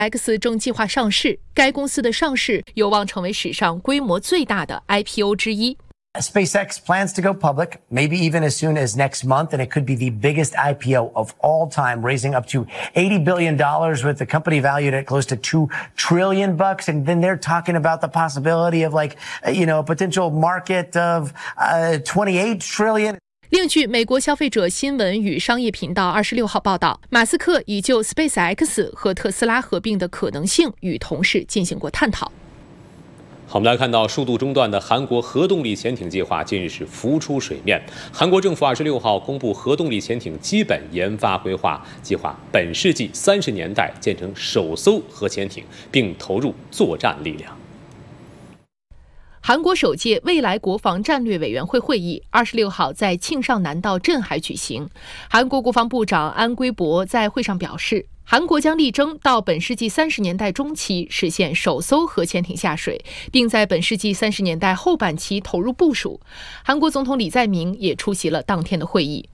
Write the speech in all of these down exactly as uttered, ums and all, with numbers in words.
X 正计划上市，该公司的上市有望成为史上规模最大的 I P O 之一。 SpaceX plans to go public, maybe even as soon as next month, and it could be the biggest I P O of all time, raising up to eighty billion dollars with the company valued at close to two trillion bucks. And then they're talking about the possibility of like, you know, a potential market of uh, twenty-eight trillion. 另据美国消费者新闻与商业频道二十六号报道，马斯克已就 SpaceX 和特斯拉合并的可能性与同事进行过探讨。 好，我们来看到数度中断的韩国核动力潜艇计划近日是浮出水面。韩国政府二十六号公布核动力潜艇基本研发规划，计划本世纪三十年代建成首艘核潜艇，并投入作战力量。 韩国首届未来国防战略委员会会议二十六号在庆尚南道镇海举行。韩国国防部长安圭博在会上表示，韩国将力争到本世纪三十年代中期实现首艘核潜艇下水，并在本世纪三十年代后半期投入部署。韩国总统李在明也出席了当天的会议。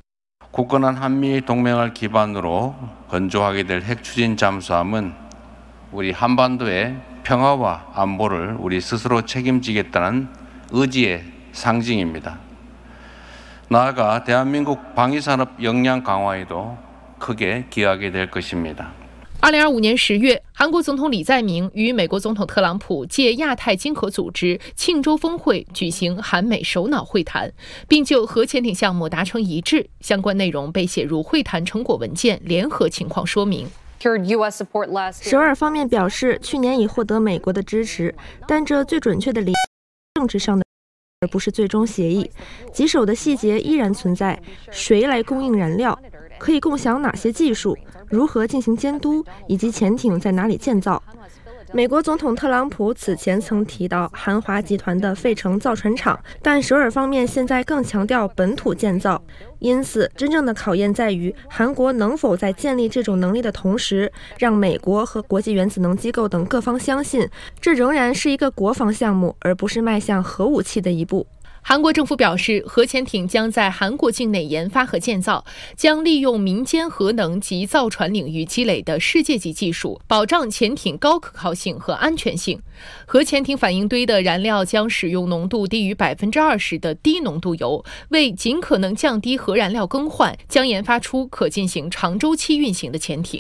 국군한미동맹을기반으로건조하게될핵추진잠수함은 우리 한반도의 평화와 안보를 우리 스스로 책임지겠다는 의지의 상징입니다. 二零二五年十月，韩国总统李在明与美国总统特朗普借亚太经合组织庆州峰会举行韩美首脑会谈，并就核潜艇项目达成一致，相关内容被写入会谈成果文件联合情况说明。 首尔方面表示，去年已获得美国的支持，但这最准确的理政治上的，而不是最终协议。棘手的细节依然存在，谁来供应燃料，可以共享哪些技术，如何进行监督，以及潜艇在哪里建造。美国总统特朗普此前曾提到韩华集团的费城造船厂，但首尔方面现在更强调本土建造。因此，真正的考验在于韩国能否在建立这种能力的同时，让美国和国际原子能机构等各方相信，这仍然是一个国防项目，而不是迈向核武器的一步。 韩国政府表示，核潜艇将在韩国境内研发和建造，将利用民间核能及造船领域积累的世界级技术，保障潜艇高可靠性和安全性。核潜艇反应堆的燃料将使用浓度低于百分之二十的低浓度铀，为尽可能降低核燃料更换，将研发出可进行长周期运行的潜艇。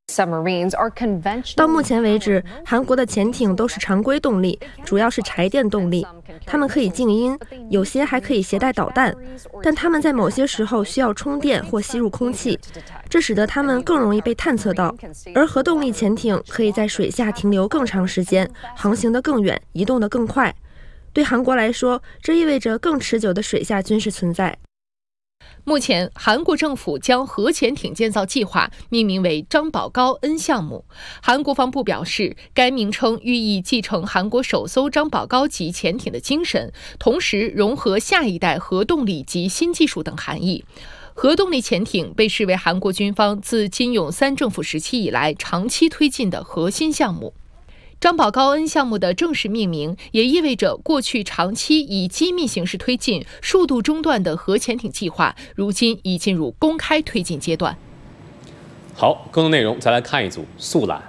到目前为止，韩国的潜艇都是常规动力，主要是柴电动力。它们可以静音，有些还可以携带导弹，但它们在某些时候需要充电或吸入空气，这使得它们更容易被探测到。而核动力潜艇可以在水下停留更长时间，航行得更远，移动得更快。对韩国来说，这意味着更持久的水下军事存在。 目前，韩国政府将核潜艇建造计划命名为张宝高恩项目。韩国防部表示，该名称寓意继承韩国首艘张宝高级潜艇的精神，同时融合下一代核动力及新技术等含义。核动力潜艇被视为韩国军方自金泳三政府时期以来长期推进的核心项目。张宝高恩项目的正式命名，也意味着过去长期以机密形式推进、数度中断的核潜艇计划，如今已进入公开推进阶段。 好，更多内容再来看一组速览。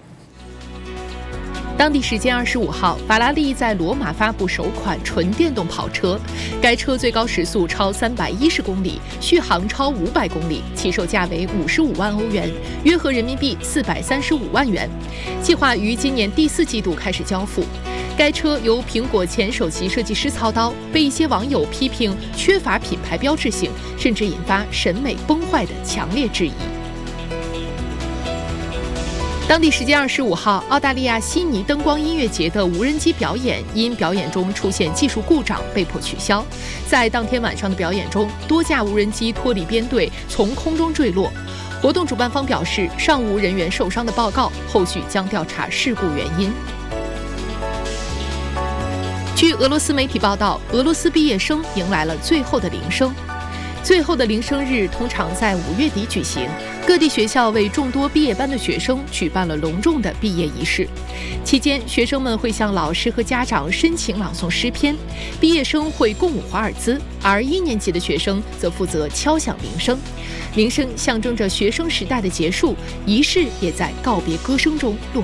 当地时间二十五号，法拉利在罗马发布首款纯电动跑车，该车最高时速超三百一十公里，续航超五百公里，起售价为五十五万欧元，约合人民币四百三十五万元。计划于今年第四季度开始交付。该车由苹果前首席设计师操刀，被一些网友批评缺乏品牌标志性，甚至引发审美崩坏的强烈质疑。当地时间二十五号，澳大利亚悉尼灯光音乐节的无人机表演因表演中出现技术故障被迫取消。在当天晚上的表演中，多架无人机脱离编队从空中坠落。活动主办方表示，尚无人员受伤的报告，后续将调查事故原因。据俄罗斯媒体报道，俄罗斯毕业生迎来了最后的铃声。最后的铃声日通常在五月底举行，各地学校为众多毕业班的学生举办了隆重的毕业仪式。期间，学生们会向老师和家长申请朗诵诗篇，毕业生会共舞华尔兹，而一年级的学生则负责敲响铃声。铃声象征着学生时代的结束，仪式也在告别歌声中落